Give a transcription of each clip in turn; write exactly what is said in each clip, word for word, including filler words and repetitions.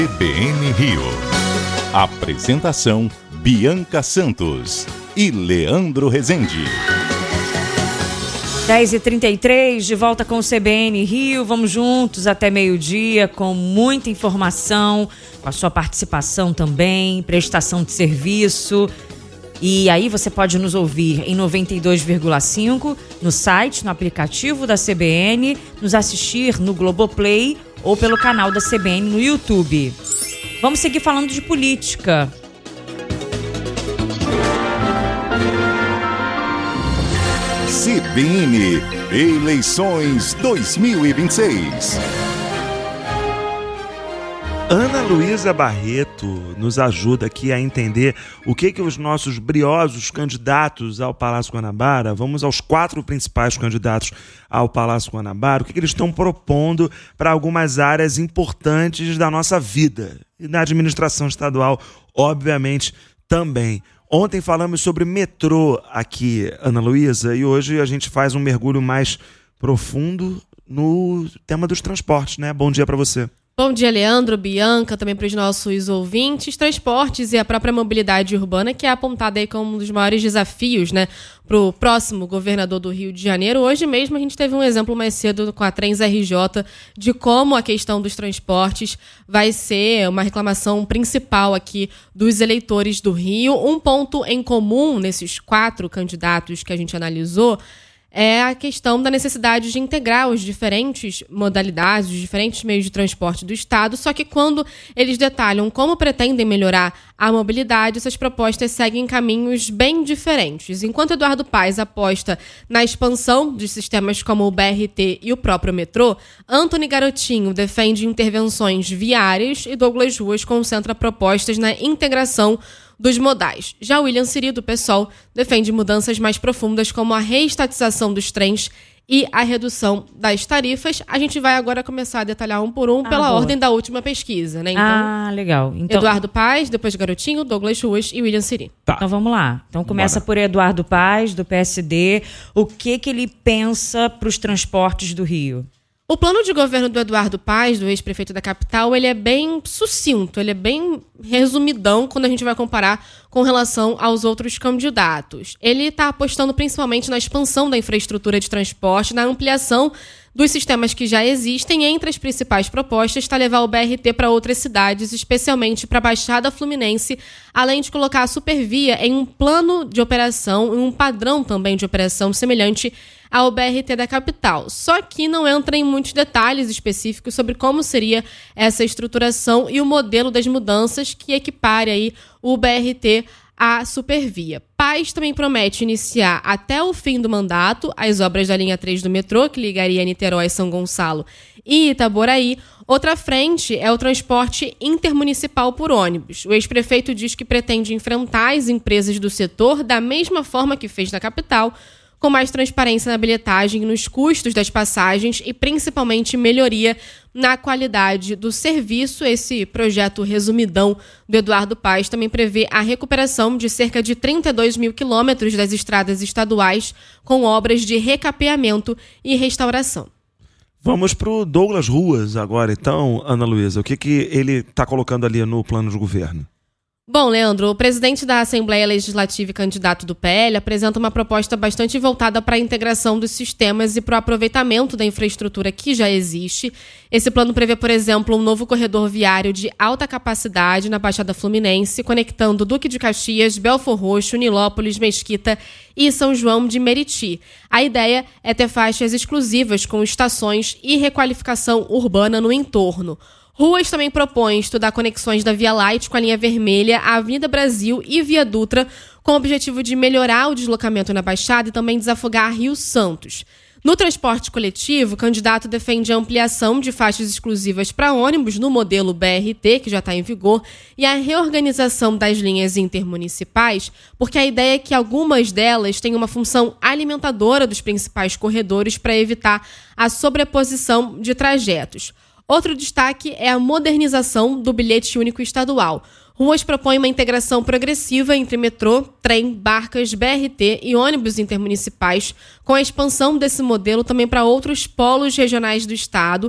C B N Rio. Apresentação: Bianca Santos e Leandro Rezende. dez e trinta e três, de volta com o C B N Rio. Vamos juntos até meio-dia com muita informação, com a sua participação também, prestação de serviço. E aí você pode nos ouvir em noventa e dois vírgula cinco, no site, no aplicativo da C B N, nos assistir no Globoplay ou pelo canal da C B N no YouTube. Vamos seguir falando de política. C B N Eleições dois mil e vinte e seis. Ana Luísa Barreto nos ajuda aqui a entender o que que os nossos briosos candidatos ao Palácio Guanabara, vamos aos quatro principais candidatos ao Palácio Guanabara, o que que eles estão propondo para algumas áreas importantes da nossa vida. E na administração estadual, obviamente, também. Ontem falamos sobre metrô aqui, Ana Luísa, e hoje a gente faz um mergulho mais profundo no tema dos transportes, né? Bom dia para você. Bom dia, Leandro, Bianca, também para os nossos ouvintes. Transportes e a própria mobilidade urbana, que é apontada aí como um dos maiores desafios, né, para o próximo governador do Rio de Janeiro. Hoje mesmo a gente teve um exemplo mais cedo com a Trens R J de como a questão dos transportes vai ser uma reclamação principal aqui dos eleitores do Rio. Um ponto em comum nesses quatro candidatos que a gente analisou é a questão da necessidade de integrar os diferentes modalidades, os diferentes meios de transporte do Estado, só que quando eles detalham como pretendem melhorar a mobilidade, essas propostas seguem caminhos bem diferentes. Enquanto Eduardo Paes aposta na expansão de sistemas como o B R T e o próprio metrô, Antony Garotinho defende intervenções viárias e Douglas Ruas concentra propostas na integração dos modais. Já William Siri, do PSOL, defende mudanças mais profundas como a reestatização dos trens e a redução das tarifas. A gente vai agora começar a detalhar um por um ah, pela boa. ordem da última pesquisa, né? Então, ah, legal. Então, Eduardo Paes, depois Garotinho, Douglas Ruas e William Siri. Tá. Então vamos lá. Então começa Bora. por Eduardo Paes, do P S D. O que que ele pensa para os transportes do Rio? O plano de governo do Eduardo Paes, do ex-prefeito da capital, ele é bem sucinto, ele é bem resumidão quando a gente vai comparar com relação aos outros candidatos. Ele está apostando principalmente na expansão da infraestrutura de transporte, na ampliação dos sistemas que já existem. Entre as principais propostas está levar o B R T para outras cidades, especialmente para a Baixada Fluminense, além de colocar a Supervia em um plano de operação, em um padrão também de operação semelhante ao B R T da capital. Só que não entra em muitos detalhes específicos sobre como seria essa estruturação e o modelo das mudanças que equipare aí o B R T à Supervia. Paes também promete iniciar até o fim do mandato as obras da linha três do metrô, que ligaria Niterói, São Gonçalo e Itaboraí. Outra frente é o transporte intermunicipal por ônibus. O ex-prefeito diz que pretende enfrentar as empresas do setor da mesma forma que fez na capital, com mais transparência na bilhetagem e nos custos das passagens e principalmente melhoria na qualidade do serviço. Esse projeto resumidão do Eduardo Paes também prevê a recuperação de cerca de trinta e dois mil quilômetros das estradas estaduais com obras de recapeamento e restauração. Vamos para o Douglas Ruas agora, então, Ana Luísa. O que, que ele está colocando ali no plano de governo? Bom, Leandro, o presidente da Assembleia Legislativa e candidato do P L apresenta uma proposta bastante voltada para a integração dos sistemas e para o aproveitamento da infraestrutura que já existe. Esse plano prevê, por exemplo, um novo corredor viário de alta capacidade na Baixada Fluminense, conectando Duque de Caxias, Belfor Roxo, Nilópolis, Mesquita e São João de Meriti. A ideia é ter faixas exclusivas com estações e requalificação urbana no entorno. Ruas também propõe estudar conexões da Via Light com a linha vermelha, a Avenida Brasil e Via Dutra, com o objetivo de melhorar o deslocamento na Baixada e também desafogar Rio Santos. No transporte coletivo, o candidato defende a ampliação de faixas exclusivas para ônibus no modelo B R T, que já está em vigor, e a reorganização das linhas intermunicipais, porque a ideia é que algumas delas tenham uma função alimentadora dos principais corredores para evitar a sobreposição de trajetos. Outro destaque é a modernização do bilhete único estadual. Ruas propõe uma integração progressiva entre metrô, trem, barcas, B R T e ônibus intermunicipais, com a expansão desse modelo também para outros polos regionais do estado. O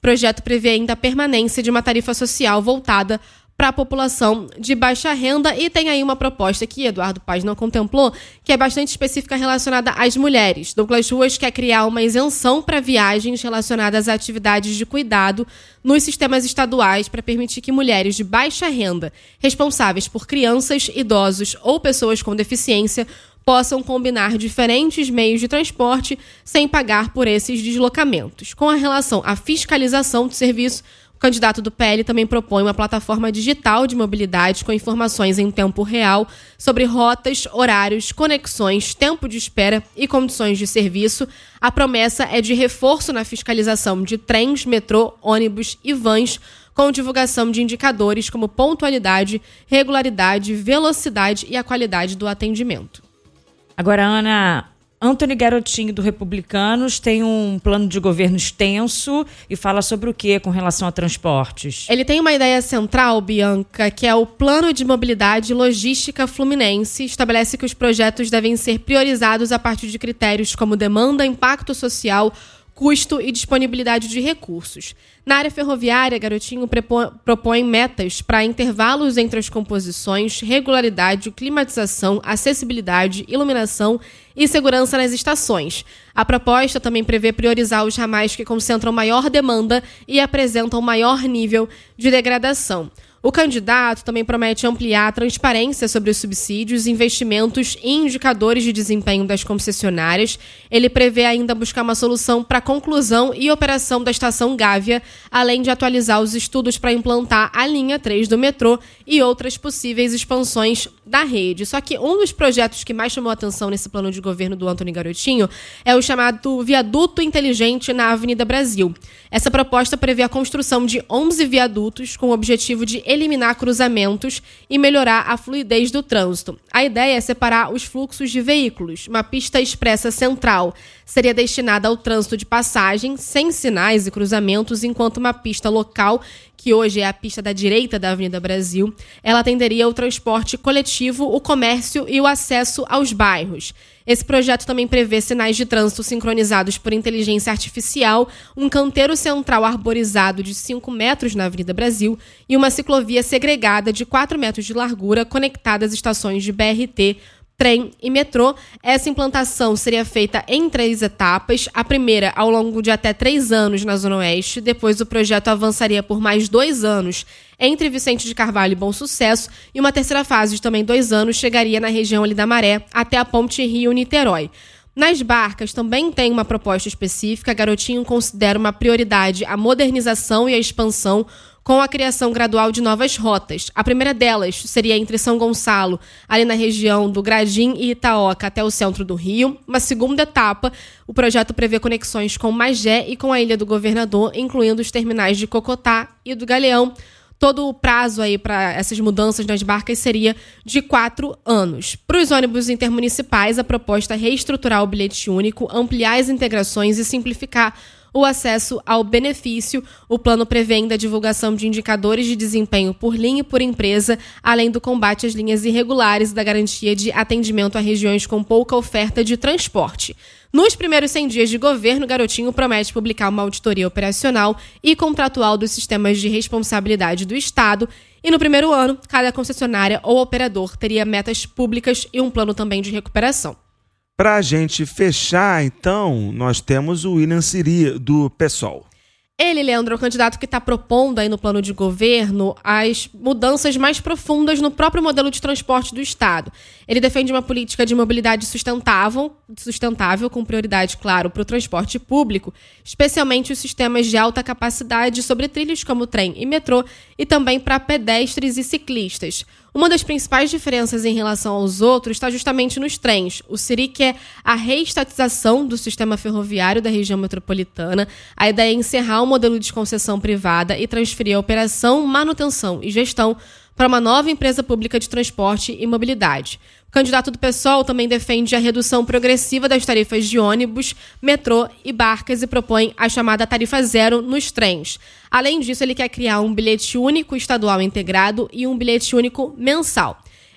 projeto prevê ainda a permanência de uma tarifa social voltada para a população de baixa renda e tem aí uma proposta que Eduardo Paes não contemplou, que é bastante específica relacionada às mulheres. Douglas Ruas quer criar uma isenção para viagens relacionadas a atividades de cuidado nos sistemas estaduais para permitir que mulheres de baixa renda, responsáveis por crianças, idosos ou pessoas com deficiência, possam combinar diferentes meios de transporte sem pagar por esses deslocamentos. Com a relação à fiscalização do serviço, o candidato do P L também propõe uma plataforma digital de mobilidade com informações em tempo real sobre rotas, horários, conexões, tempo de espera e condições de serviço. A promessa é de reforço na fiscalização de trens, metrô, ônibus e vans, com divulgação de indicadores como pontualidade, regularidade, velocidade e a qualidade do atendimento. Agora, Ana, Antony Garotinho, do Republicanos, tem um plano de governo extenso e fala sobre o que com relação a transportes? Ele tem uma ideia central, Bianca, que é o Plano de Mobilidade e Logística Fluminense. Estabelece que os projetos devem ser priorizados a partir de critérios como demanda, impacto social, custo e disponibilidade de recursos. Na área ferroviária, Garotinho propõe metas para intervalos entre as composições, regularidade, climatização, acessibilidade, iluminação e segurança nas estações. A proposta também prevê priorizar os ramais que concentram maior demanda e apresentam maior nível de degradação. O candidato também promete ampliar a transparência sobre os subsídios, investimentos e indicadores de desempenho das concessionárias. Ele prevê ainda buscar uma solução para a conclusão e operação da estação Gávea, além de atualizar os estudos para implantar a linha três do metrô e outras possíveis expansões da rede. Só que um dos projetos que mais chamou a atenção nesse plano de governo do Antony Garotinho é o chamado Viaduto Inteligente na Avenida Brasil. Essa proposta prevê a construção de onze viadutos com o objetivo de eliminar cruzamentos e melhorar a fluidez do trânsito. A ideia é separar os fluxos de veículos. Uma pista expressa central seria destinada ao trânsito de passagem, sem sinais e cruzamentos, enquanto uma pista local, que hoje é a pista da direita da Avenida Brasil, ela atenderia o transporte coletivo, o comércio e o acesso aos bairros. Esse projeto também prevê sinais de trânsito sincronizados por inteligência artificial, um canteiro central arborizado de cinco metros na Avenida Brasil e uma ciclovia segregada de quatro metros de largura conectada às estações de B R T, trem e metrô. Essa implantação seria feita em três etapas. A primeira ao longo de até três anos na Zona Oeste. Depois o projeto avançaria por mais dois anos entre Vicente de Carvalho e Bom Sucesso. E uma terceira fase de também dois anos chegaria na região ali da Maré até a Ponte Rio-Niterói. Nas barcas também tem uma proposta específica. Garotinho considera uma prioridade a modernização e a expansão com a criação gradual de novas rotas. A primeira delas seria entre São Gonçalo, ali na região do Gradim e Itaoca, até o centro do Rio. Uma segunda etapa, o projeto prevê conexões com Magé e com a Ilha do Governador, incluindo os terminais de Cocotá e do Galeão. Todo o prazo aí para essas mudanças nas barcas seria de quatro anos. Para os ônibus intermunicipais, a proposta é reestruturar o bilhete único, ampliar as integrações e simplificar o acesso ao benefício. O plano prevê ainda a divulgação de indicadores de desempenho por linha e por empresa, além do combate às linhas irregulares e da garantia de atendimento a regiões com pouca oferta de transporte. Nos primeiros cem dias de governo, Garotinho promete publicar uma auditoria operacional e contratual dos sistemas de responsabilidade do Estado. E no primeiro ano, cada concessionária ou operador teria metas públicas e um plano também de recuperação. Para a gente fechar, então, nós temos o William Siri, do PSOL. Ele, Leandro, é o candidato que está propondo aí no plano de governo as mudanças mais profundas no próprio modelo de transporte do Estado. Ele defende uma política de mobilidade sustentável, sustentável com prioridade, claro, para o transporte público, especialmente os sistemas de alta capacidade sobre trilhos como trem e metrô, e também para pedestres e ciclistas. Uma das principais diferenças em relação aos outros está justamente nos trens. O Siri quer a reestatização do sistema ferroviário da região metropolitana. A ideia é encerrar o modelo de concessão privada e transferir a operação, manutenção e gestão para uma nova empresa pública de transporte e mobilidade. O candidato do PSOL também defende a redução progressiva das tarifas de ônibus, metrô e barcas e propõe a chamada tarifa zero nos trens. Além disso, ele quer criar um bilhete único estadual integrado e um bilhete único mensal.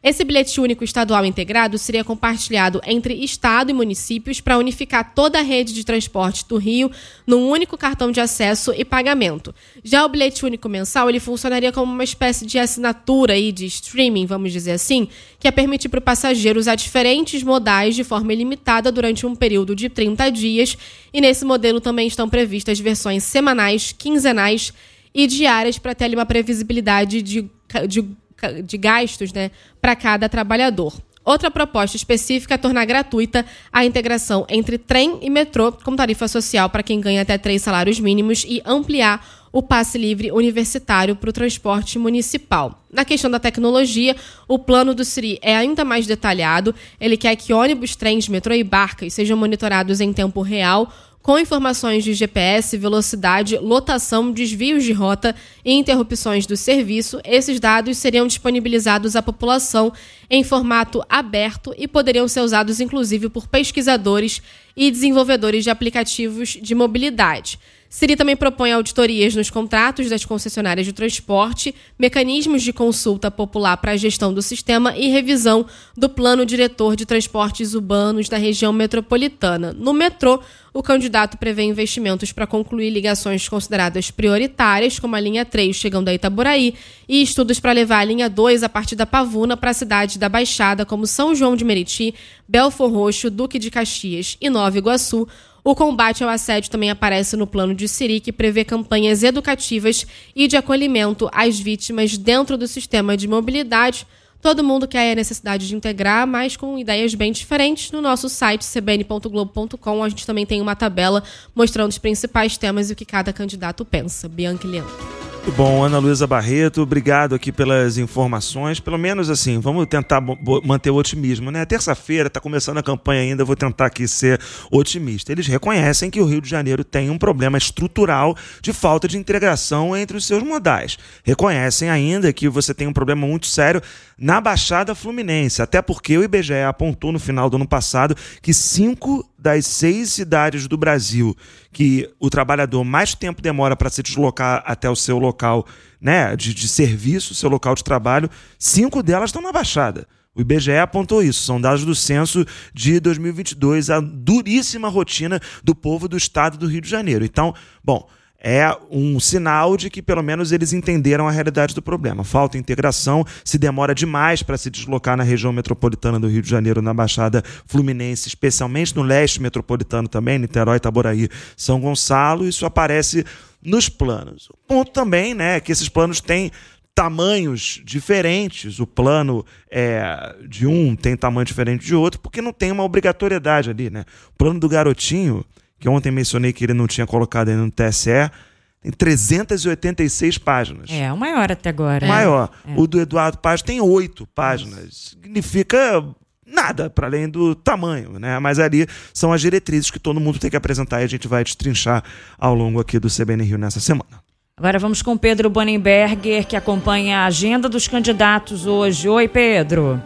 Esse bilhete único estadual integrado seria compartilhado entre Estado e municípios para unificar toda a rede de transporte do Rio num único cartão de acesso e pagamento. Já o bilhete único mensal, ele funcionaria como uma espécie de assinatura aí de streaming, vamos dizer assim, que é permitir para o passageiro usar diferentes modais de forma ilimitada durante um período de trinta dias, e nesse modelo também estão previstas versões semanais, quinzenais e diárias para ter ali uma previsibilidade de, de, de gastos, né, para cada trabalhador. Outra proposta específica é tornar gratuita a integração entre trem e metrô com tarifa social para quem ganha até três salários mínimos e ampliar o passe livre universitário para o transporte municipal. Na questão da tecnologia, o plano do Siri é ainda mais detalhado. Ele quer que ônibus, trens, metrô e barcas sejam monitorados em tempo real, com informações de G P S, velocidade, lotação, desvios de rota e interrupções do serviço. Esses dados seriam disponibilizados à população em formato aberto e poderiam ser usados inclusive por pesquisadores e desenvolvedores de aplicativos de mobilidade. Siri também propõe auditorias nos contratos das concessionárias de transporte, mecanismos de consulta popular para a gestão do sistema e revisão do plano diretor de transportes urbanos da região metropolitana. No metrô, o candidato prevê investimentos para concluir ligações consideradas prioritárias, como a linha três chegando a Itaboraí, e estudos para levar a linha dois a partir da Pavuna para a cidade da Baixada, como São João de Meriti, Belfor Roxo, Duque de Caxias e Nova Iguaçu. O combate ao assédio também aparece no plano de Siri, que prevê campanhas educativas e de acolhimento às vítimas dentro do sistema de mobilidade. Todo mundo quer a necessidade de integrar, mas com ideias bem diferentes. No nosso site, c b n ponto globo ponto com, a gente também tem uma tabela mostrando os principais temas e o que cada candidato pensa. Bianca e Leandro. Muito bom, Ana Luísa Barreto, obrigado aqui pelas informações. Pelo menos assim, vamos tentar manter o otimismo, né? Terça-feira, está começando a campanha ainda, vou tentar aqui ser otimista. Eles reconhecem que o Rio de Janeiro tem um problema estrutural de falta de integração entre os seus modais. Reconhecem ainda que você tem um problema muito sério na Baixada Fluminense, até porque o I B G E apontou no final do ano passado que cinco das seis cidades do Brasil que o trabalhador mais tempo demora para se deslocar até o seu local, né, de, de serviço, seu local de trabalho, cinco delas estão na Baixada. O I B G E apontou isso, são dados do censo de dois mil e vinte e dois, a duríssima rotina do povo do estado do Rio de Janeiro. Então, bom, é um sinal de que pelo menos eles entenderam a realidade do problema. Falta integração, se demora demais para se deslocar na região metropolitana do Rio de Janeiro, na Baixada Fluminense, especialmente no leste metropolitano também, Niterói, Itaboraí, São Gonçalo. Isso aparece nos planos. O ponto também, né, é que esses planos têm tamanhos diferentes. O plano é, de um tem tamanho diferente de outro, porque não tem uma obrigatoriedade ali, né? O plano do garotinho, que ontem mencionei que ele não tinha colocado ainda no T S E, tem trezentas e oitenta e seis páginas. É, o maior até agora. O maior. É. O do Eduardo Paz tem oito páginas. Isso. Significa nada para além do tamanho, né? Mas ali são as diretrizes que todo mundo tem que apresentar e a gente vai destrinchar ao longo aqui do C B N Rio nessa semana. Agora vamos com Pedro Bonenberger, que acompanha a agenda dos candidatos hoje. Oi, Pedro.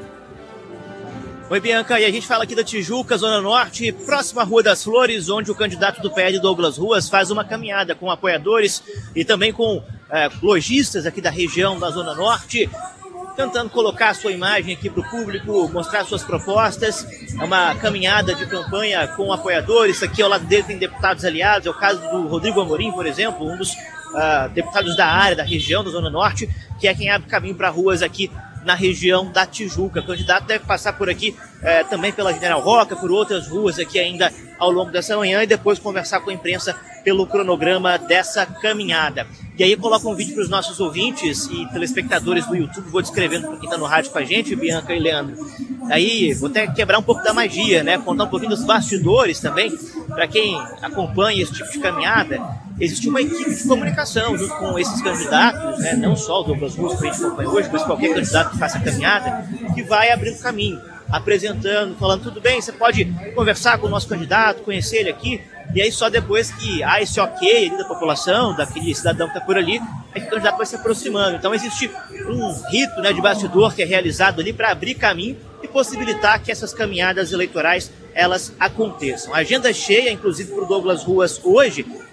Oi, Bianca, e a gente fala aqui da Tijuca, Zona Norte, próxima à Rua das Flores, onde o candidato do P L, Douglas Ruas, faz uma caminhada com apoiadores e também com é, lojistas aqui da região da Zona Norte, tentando colocar a sua imagem aqui para o público, mostrar suas propostas. É uma caminhada de campanha com apoiadores. Aqui ao lado dele tem deputados aliados, é o caso do Rodrigo Amorim, por exemplo, um dos uh, deputados da área, da região da Zona Norte, que é quem abre caminho para ruas aqui na região da Tijuca. O candidato deve passar por aqui eh, também pela General Roca, por outras ruas aqui ainda ao longo dessa manhã e depois conversar com a imprensa pelo cronograma dessa caminhada. E aí eu coloco um vídeo para os nossos ouvintes e telespectadores do YouTube, vou descrevendo para quem está no rádio com a gente, Bianca e Leandro. Aí vou até quebrar um pouco da magia, né? Contar um pouquinho dos bastidores também, para quem acompanha esse tipo de caminhada. Existe uma equipe de comunicação junto com esses candidatos, né? Não só o Douglas Ruas, que a gente acompanha hoje, mas qualquer candidato que faça a caminhada, que vai abrindo caminho, apresentando, falando, tudo bem, você pode conversar com o nosso candidato, conhecer ele aqui, e aí só depois que há esse ok ali da população, daquele cidadão que está por ali, é que o candidato vai se aproximando. Então existe um rito, né, de bastidor que é realizado ali para abrir caminho e possibilitar que essas caminhadas eleitorais elas aconteçam. A agenda cheia, inclusive para o Douglas Ruas hoje,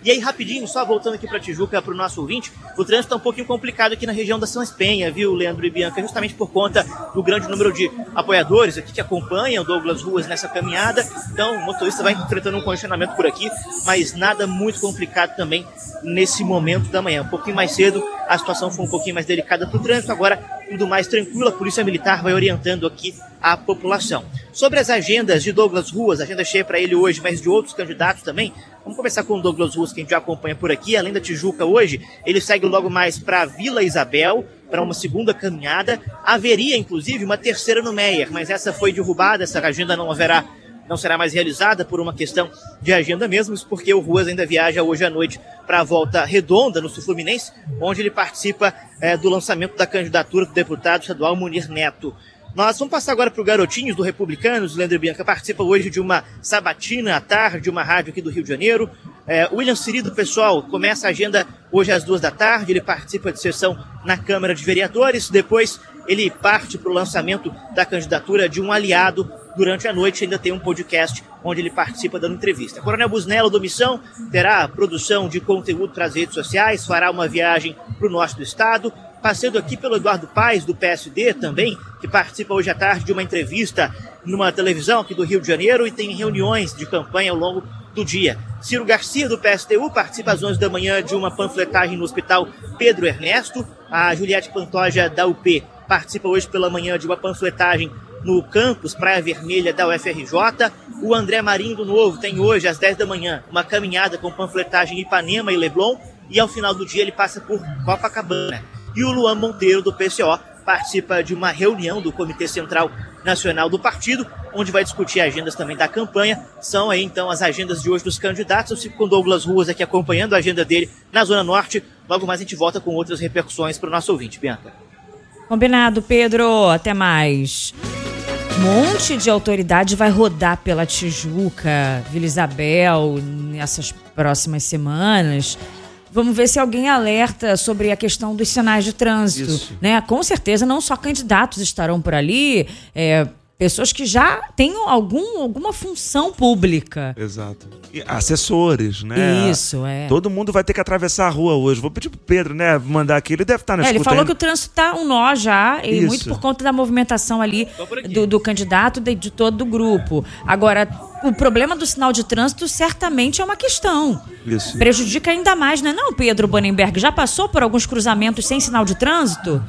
E aí, rapidinho, só voltando aqui para Tijuca, para o nosso ouvinte, o trânsito está um pouquinho complicado aqui na região da São Penha, viu, Leandro e Bianca? Justamente por conta do grande número de apoiadores aqui que acompanham Douglas Ruas nessa caminhada. Então, o motorista vai enfrentando um congestionamento por aqui, mas nada muito complicado também nesse momento da manhã. Um pouquinho mais cedo, a situação foi um pouquinho mais delicada para o trânsito, agora tudo mais tranquilo, a Polícia Militar vai orientando aqui a população. Sobre as agendas de Douglas Ruas, agenda cheia para ele hoje, mas de outros candidatos também. Vamos começar com o Douglas Ruas, que a gente já acompanha por aqui. Além da Tijuca hoje, ele segue logo mais para Vila Isabel, para uma segunda caminhada. Haveria, inclusive, uma terceira no Meier, mas essa foi derrubada, essa agenda não haverá, não será mais realizada por uma questão de agenda mesmo, isso porque o Ruas ainda viaja hoje à noite para a Volta Redonda, no Sul Fluminense, onde ele participa é, do lançamento da candidatura do deputado estadual Munir Neto. Nós vamos passar agora para o Garotinhos do Republicanos. O Leandro Bianca participa hoje de uma sabatina à tarde, de uma rádio aqui do Rio de Janeiro. É, William Siri, do pessoal, começa a agenda hoje às duas da tarde. Ele participa de sessão na Câmara de Vereadores. Depois ele parte para o lançamento da candidatura de um aliado. Durante a noite ainda tem um podcast onde ele participa dando entrevista. Coronel Busnello, do Missão, terá produção de conteúdo para as redes sociais, fará uma viagem para o norte do estado. Passando aqui pelo Eduardo Paes, do P S D também, que participa hoje à tarde de uma entrevista numa televisão aqui do Rio de Janeiro e tem reuniões de campanha ao longo do dia. Ciro Garcia, do P S T U, participa às onze da manhã de uma panfletagem no Hospital Pedro Ernesto. A Juliette Pantoja, da U P, participa hoje pela manhã de uma panfletagem no campus Praia Vermelha da U F R J. O André Marinho, do Novo, tem hoje às dez da manhã uma caminhada com panfletagem em Ipanema e Leblon. E ao final do dia ele passa por Copacabana. E o Luan Monteiro, do P C O, participa de uma reunião do Comitê Central Nacional do Partido, onde vai discutir agendas também da campanha. São aí, então, as agendas de hoje dos candidatos. Eu fico com Douglas Ruas aqui acompanhando a agenda dele na Zona Norte. Logo mais a gente volta com outras repercussões para o nosso ouvinte, Bianca. Combinado, Pedro. Até mais. Um monte de autoridade vai rodar pela Tijuca, Vila Isabel, nessas próximas semanas. Vamos ver se alguém alerta sobre a questão dos sinais de trânsito. Isso. Né? Com certeza, não só candidatos estarão por ali, é, pessoas que já têm algum, alguma função pública. Exato. E assessores, né? Isso, é. Todo mundo vai ter que atravessar a rua hoje. Vou pedir pro Pedro, né, mandar aqui. Ele deve estar na é, escuta. Ele falou ainda. que o trânsito está um nó já, e Isso. muito por conta da movimentação ali do, do candidato e de, de todo o grupo. Agora, o problema do sinal de trânsito certamente é uma questão. Isso. Prejudica ainda mais, né? Não, Pedro Bonenberg, já passou por alguns cruzamentos sem sinal de trânsito?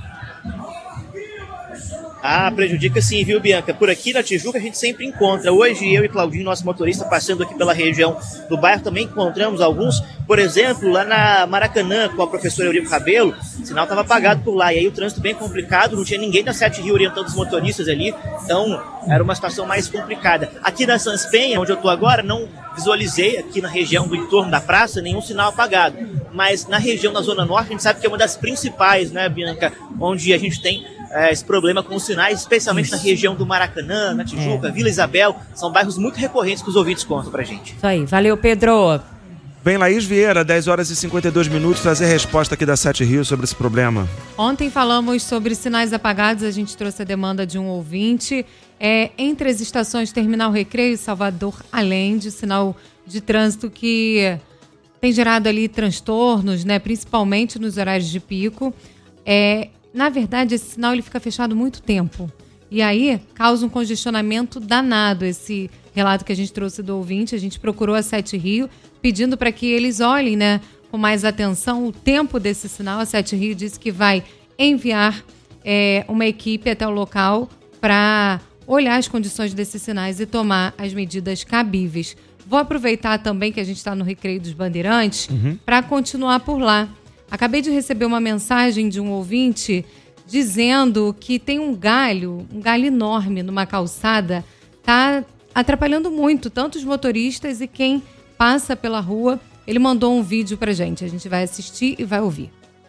Ah, prejudica sim, viu, Bianca? Por aqui na Tijuca a gente sempre encontra. Hoje eu e Claudinho, nosso motorista, passando aqui pela região do bairro, também encontramos alguns. Por exemplo, lá na Maracanã, com a professora Eurico Rabelo, o sinal estava apagado por lá. E aí o trânsito bem complicado, não tinha ninguém da Sete Rio orientando os motoristas ali. Então, era uma situação mais complicada. Aqui na São Penha, onde eu estou agora, não visualizei aqui na região do entorno da praça nenhum sinal apagado. Mas na região da Zona Norte, a gente sabe que é uma das principais, né, Bianca? Onde a gente tem é, esse problema com os sinais, especialmente Isso. na região do Maracanã, na Tijuca, é. Vila Isabel. São bairros muito recorrentes que os ouvintes contam pra gente. Isso aí. Valeu, Pedro. Vem Laís Vieira, dez horas e cinquenta e dois minutos, trazer resposta aqui da Sete Rio sobre esse problema. Ontem falamos sobre sinais apagados, a gente trouxe a demanda de um ouvinte. É, entre as estações Terminal Recreio e Salvador Allende, sinal de trânsito que tem gerado ali transtornos, né, principalmente nos horários de pico. É, na verdade, esse sinal ele fica fechado muito tempo. E aí causa um congestionamento danado. Esse relato que a gente trouxe do ouvinte, a gente procurou a Sete Rio, pedindo para que eles olhem, né, com mais atenção o tempo desse sinal. A Sete Rio disse que vai enviar é, uma equipe até o local para olhar as condições desses sinais e tomar as medidas cabíveis. Vou aproveitar também que a gente está no Recreio dos Bandeirantes uhum. para continuar por lá. Acabei de receber uma mensagem de um ouvinte dizendo que tem um galho, um galho enorme numa calçada, está atrapalhando muito, tanto os motoristas e quem passa pela rua. Ele mandou um vídeo pra gente, a gente vai assistir e vai ouvir.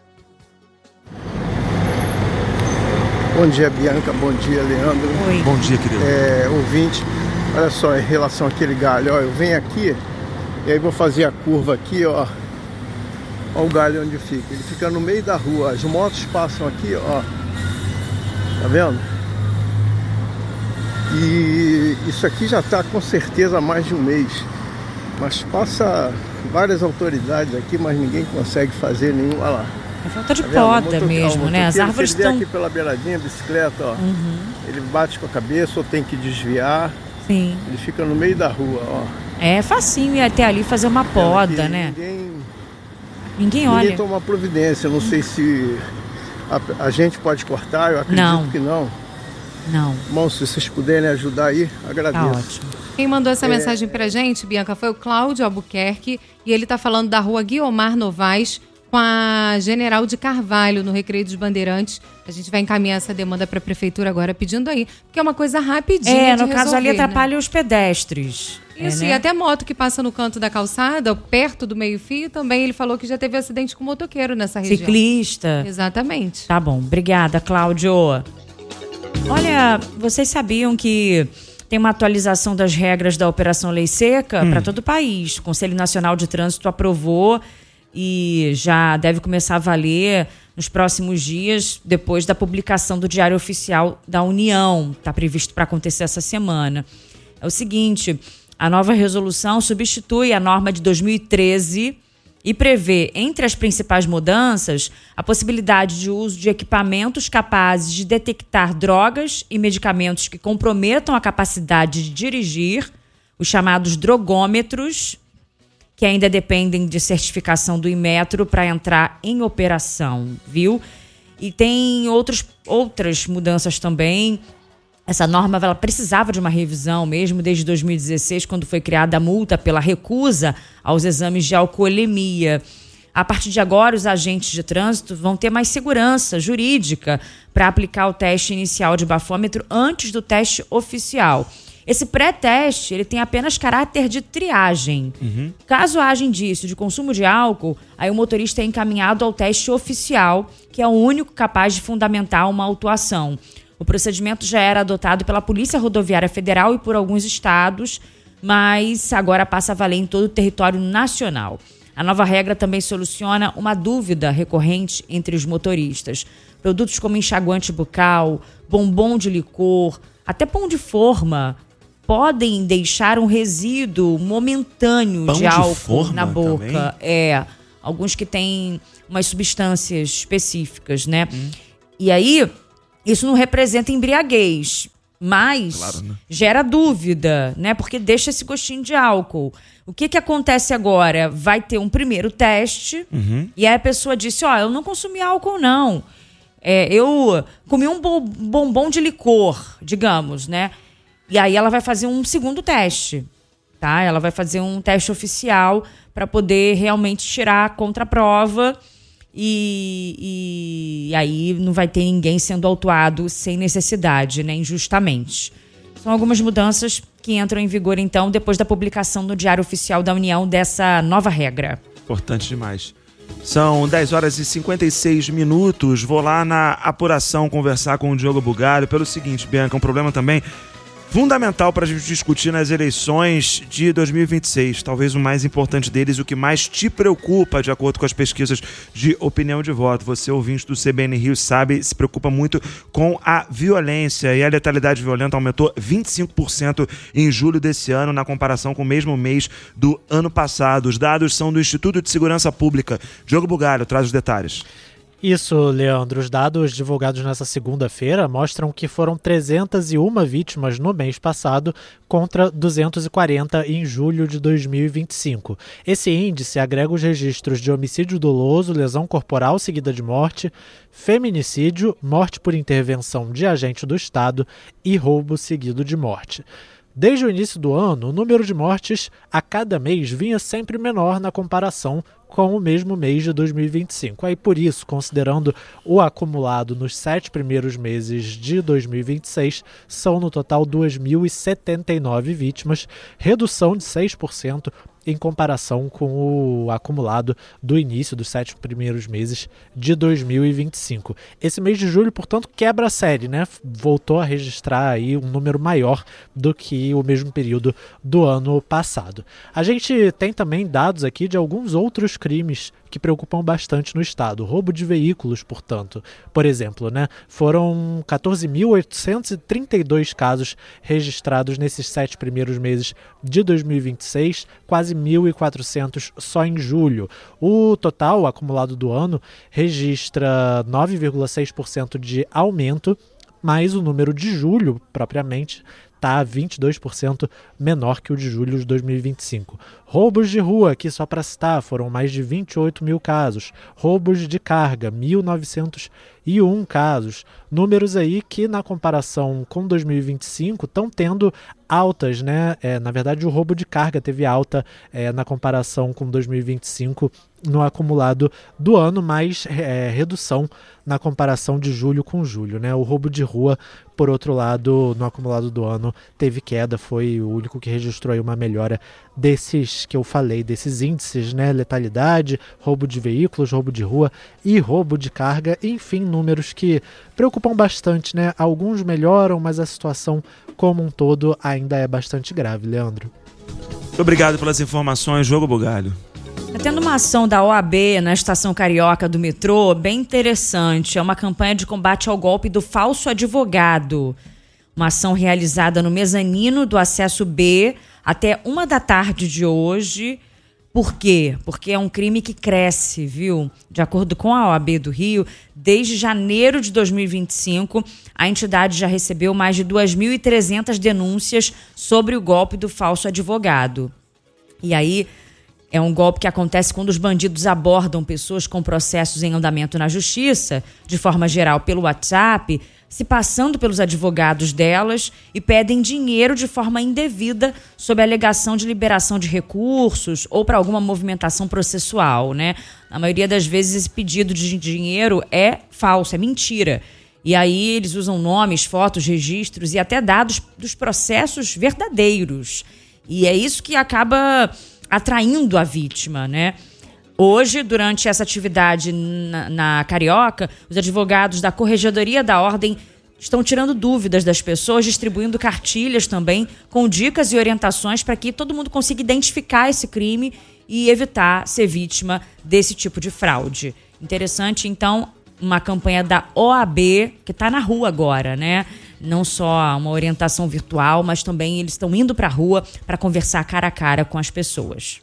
Bom dia, Bianca, bom dia, Leandro. Oi. Bom dia, querido. É, ouvinte, olha só, em relação àquele galho, ó, eu venho aqui e aí vou fazer a curva aqui, ó. Olha o galho onde fica, ele fica no meio da rua, as motos passam aqui, ó, tá vendo? E isso aqui já tá com certeza há mais de um mês, mas passa várias autoridades aqui, mas ninguém consegue fazer nenhum. Olha lá. É falta de Tá vendo? poda Motor- mesmo, ó, o né? As motoqueiro, árvores se ele estão... vier aqui pela beiradinha, bicicleta, ó, Uhum. ele bate com a cabeça ou tem que desviar. Sim. Ele fica no meio da rua, ó. É facinho ir até ali fazer uma poda, Aqui, né? Ninguém, Ninguém ninguém olha. toma providência. Não sei se a, a gente pode cortar, eu acredito Não. que não. Não, Irmão, se vocês puderem ajudar aí, tá agradeço. ótimo. Quem mandou essa mensagem pra gente, Bianca, foi o Cláudio Albuquerque. E ele tá falando da rua Guiomar Novaes com a General de Carvalho, no Recreio dos Bandeirantes. A gente vai encaminhar essa demanda pra prefeitura agora, pedindo aí. Porque é uma coisa rapidinha É, de no caso ali resolver, né? atrapalha os pedestres. Isso, é, e né? até moto que passa no canto da calçada, perto do meio-fio, também ele falou que já teve acidente com motoqueiro nessa região. Ciclista. Exatamente. Tá bom, obrigada, Cláudio. Olha, vocês sabiam que tem uma atualização das regras da Operação Lei Seca Hum. para todo o país. O Conselho Nacional de Trânsito aprovou e já deve começar a valer nos próximos dias, depois da publicação do Diário Oficial da União. Está previsto para acontecer essa semana. É o seguinte, a nova resolução substitui a norma de dois mil e treze e prevê, entre as principais mudanças, a possibilidade de uso de equipamentos capazes de detectar drogas e medicamentos que comprometam a capacidade de dirigir, os chamados drogômetros, que ainda dependem de certificação do Inmetro para entrar em operação, viu? E tem outros, outras mudanças também. Essa norma ela precisava de uma revisão mesmo desde dois mil e dezesseis, quando foi criada a multa pela recusa aos exames de alcoolemia. A partir de agora, os agentes de trânsito vão ter mais segurança jurídica para aplicar o teste inicial de bafômetro antes do teste oficial. Esse pré-teste ele tem apenas caráter de triagem. Uhum. Caso haja indício de consumo de álcool, aí o motorista é encaminhado ao teste oficial, que é o único capaz de fundamentar uma autuação. O procedimento já era adotado pela Polícia Rodoviária Federal e por alguns estados, mas agora passa a valer em todo o território nacional. A nova regra também soluciona uma dúvida recorrente entre os motoristas. Produtos como enxaguante bucal, bombom de licor, até pão de forma podem deixar um resíduo momentâneo Pão de de álcool forma na boca. também? É, alguns que têm umas substâncias específicas, né? Hum. E aí, isso não representa embriaguez, mas Claro, né? gera dúvida, né? Porque deixa esse gostinho de álcool. O que que acontece agora? Vai ter um primeiro teste Uhum. e aí a pessoa disse, ó, eu não consumi álcool, não. É, eu comi um bo- bombom de licor, digamos, né? E aí ela vai fazer um segundo teste, tá? Ela vai fazer um teste oficial para poder realmente tirar a contraprova e, e aí não vai ter ninguém sendo autuado sem necessidade, né? Injustamente. São algumas mudanças que entram em vigor, então, depois da publicação no Diário Oficial da União dessa nova regra. Importante demais. São dez horas e cinquenta e seis minutos. Vou lá na apuração conversar com o Diogo Bugalho pelo seguinte, Bianca, um problema também fundamental para a gente discutir nas eleições de dois mil e vinte e seis. Talvez o mais importante deles, o que mais te preocupa, de acordo com as pesquisas de opinião de voto. Você, ouvinte do C B N Rio, sabe, se preocupa muito com a violência. E a letalidade violenta aumentou vinte e cinco por cento em julho desse ano, na comparação com o mesmo mês do ano passado. Os dados são do Instituto de Segurança Pública. Diogo Bugalho traz os detalhes. Isso, Leandro. Os dados divulgados nessa segunda-feira mostram que foram trezentas e uma vítimas no mês passado contra duzentas e quarenta em julho de dois mil e vinte e cinco. Esse índice agrega os registros de homicídio doloso, lesão corporal seguida de morte, feminicídio, morte por intervenção de agente do Estado e roubo seguido de morte. Desde o início do ano, o número de mortes a cada mês vinha sempre menor na comparação com o mesmo mês de dois mil e vinte e cinco. Aí, por isso, considerando o acumulado nos sete primeiros meses de dois mil e vinte e seis, são no total duas mil e setenta e nove vítimas, redução de seis por cento em comparação com o acumulado do início dos sete primeiros meses de dois mil e vinte e cinco. Esse mês de julho, portanto, quebra a série, né? Voltou a registrar aí um número maior do que o mesmo período do ano passado. A gente tem também dados aqui de alguns outros crimes que preocupam bastante no estado. Roubo de veículos, portanto, por exemplo, né? Foram quatorze mil oitocentos e trinta e dois casos registrados nesses sete primeiros meses de dois mil e vinte e seis, quase mil e quatrocentos só em julho. O total acumulado do ano registra nove vírgula seis por cento de aumento, mas o número de julho, propriamente, está vinte e dois por cento menor que o de julho de dois mil e vinte e cinco. Roubos de rua, aqui só para citar, foram mais de vinte e oito mil casos. Roubos de carga, mil novecentos e um casos. Números aí que, na comparação com dois mil e vinte e cinco, estão tendo altas, né? É, na verdade, o roubo de carga teve alta é, na comparação com dois mil e vinte e cinco no acumulado do ano, mas é, redução na comparação de julho com julho, né? O roubo de rua, por outro lado, no acumulado do ano, teve queda, foi o único que registrou aí uma melhora desses que eu falei, desses índices, né? Letalidade, roubo de veículos, roubo de rua e roubo de carga, enfim, números que preocupam bastante, né? Alguns melhoram, mas a situação como um todo ainda é bastante grave, Leandro. Muito obrigado pelas informações, Diogo Bugalho. Está tendo uma ação da O A B na Estação Carioca do metrô bem interessante. É uma campanha de combate ao golpe do falso advogado. Uma ação realizada no mezanino do Acesso B até uma da tarde de hoje. Por quê? Porque é um crime que cresce, viu? De acordo com a O A B do Rio, desde janeiro de dois mil e vinte e cinco, a entidade já recebeu mais de duas mil e trezentas denúncias sobre o golpe do falso advogado. E aí, é um golpe que acontece quando os bandidos abordam pessoas com processos em andamento na justiça, de forma geral pelo WhatsApp, se passando pelos advogados delas e pedem dinheiro de forma indevida sob a alegação de liberação de recursos ou para alguma movimentação processual, né? Na maioria das vezes esse pedido de dinheiro é falso, é mentira. E aí eles usam nomes, fotos, registros e até dados dos processos verdadeiros. E é isso que acaba atraindo a vítima, né? Hoje, durante essa atividade na, na Carioca, os advogados da Corregedoria da Ordem estão tirando dúvidas das pessoas, distribuindo cartilhas também com dicas e orientações para que todo mundo consiga identificar esse crime e evitar ser vítima desse tipo de fraude. Interessante, então, uma campanha da O A B que está na rua agora, né? Não só uma orientação virtual, mas também eles estão indo para a rua para conversar cara a cara com as pessoas.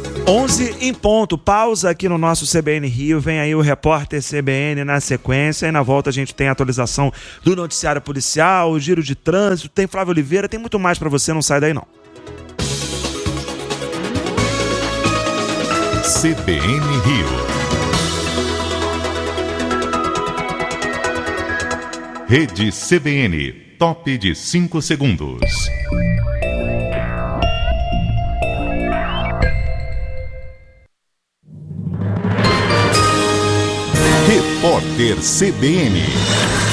onze em ponto, pausa aqui no nosso C B N Rio, vem aí o repórter C B N na sequência e na volta a gente tem a atualização do noticiário policial, o giro de trânsito, tem Flávio Oliveira, tem muito mais para você, não sai daí não. C B N Rio. Rede C B N, top de cinco segundos. Repórter C B N.